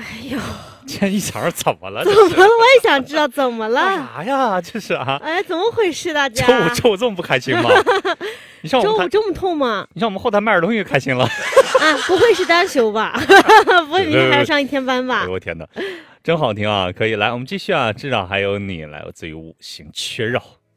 哎呦， 今天一早上怎么了？ 怎么了？我也想知道怎么了。 干啥呀？这是啊？ 哎，怎么回事？大家周五这么不开心吗？你像我们这么痛吗？ 你像我们后台卖点东西开心了。 啊，不会是单休吧？不会明天还要上一天班吧？ 哎呦我天哪，真好听啊！可以来，我们继续啊，至少还有你来自于五行缺绕。